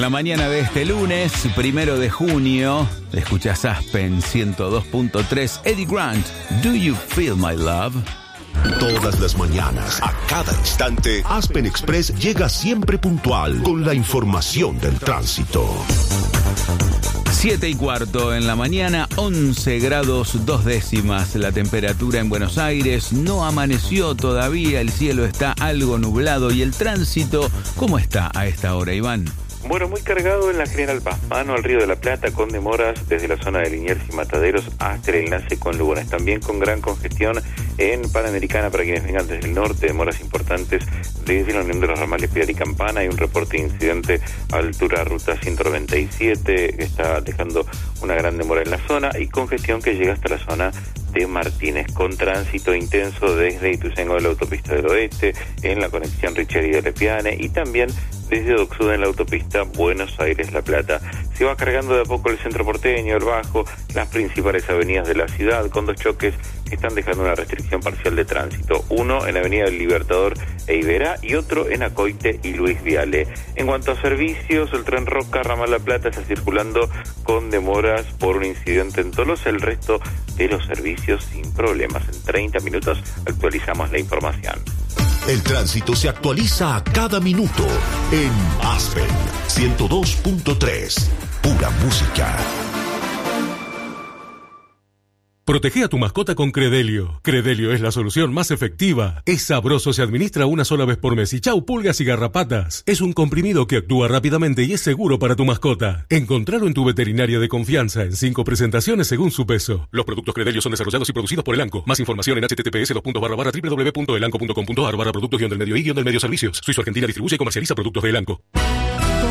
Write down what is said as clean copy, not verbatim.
la mañana de este lunes, 1 de junio, escuchás Aspen 102.3, Eddie Grant, Do You Feel My Love? Todas las mañanas, a cada instante, Aspen Express llega siempre puntual con la información del tránsito. 7:15 en la mañana, 11 grados 2 décimas la temperatura en Buenos Aires. No amaneció todavía, el cielo está algo nublado. ¿Y el tránsito cómo está a esta hora, Iván? Bueno, muy cargado en la General Paz, mano al Río de la Plata, con demoras desde la zona de Liniers y Mataderos hasta el enlace con Lugones. También con gran congestión en Panamericana para quienes vengan desde el norte, demoras importantes desde la unión de los ramales Pilar y Campana. Hay un reporte de incidente a altura ruta 197 que está dejando una gran demora en la zona y congestión que llega hasta la zona de Martínez, con tránsito intenso desde Ituzaingó de la autopista del oeste, en la conexión Richeri de Lepiane y también desde Docsud en la autopista Buenos Aires-La Plata. Se va cargando de a poco el centro porteño, el Bajo, las principales avenidas de la ciudad, con dos choques que están dejando una restricción parcial de tránsito. Uno en la avenida del Libertador e Iberá y otro en Acoite y Luis Viale. En cuanto a servicios, el tren Roca, ramal La Plata, está circulando con demoras por un incidente en Tolosa. El resto de los servicios sin problemas. En 30 minutos actualizamos la información. El tránsito se actualiza a cada minuto en Aspen 102.3. Pura música. Protege a tu mascota con Credelio. Credelio es la solución más efectiva. Es sabroso, se administra una sola vez por mes y chau pulgas y garrapatas. Es un comprimido que actúa rápidamente y es seguro para tu mascota. Encontralo en tu veterinaria de confianza en 5 presentaciones según su peso. Los productos Credelio son desarrollados y producidos por Elanco. Más información en https://www.elanco.com.ar/productos-del-medio y-servicios. Suizo Argentina distribuye y comercializa productos de Elanco.